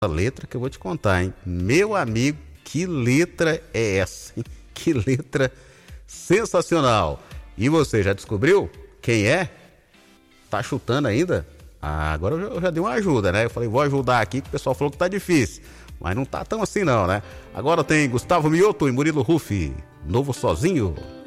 letra que eu vou te contar, hein? Meu amigo, que letra é essa, hein? Que letra sensacional. E você já descobriu quem é? Tá chutando ainda? Agora eu já dei uma ajuda, né? Eu falei, vou ajudar aqui, que o pessoal falou que tá difícil. Mas não tá tão assim não, né? Agora tem Gustavo Mioto e Murilo Ruffi, Novo Sozinho.